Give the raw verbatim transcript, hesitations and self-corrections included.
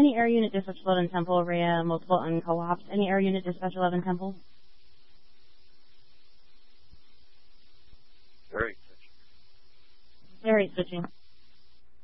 Any air unit dispatch eleven Temple, Rhea, multiple on co-ops. Any air unit dispatch eleven Temple? Very Very switching.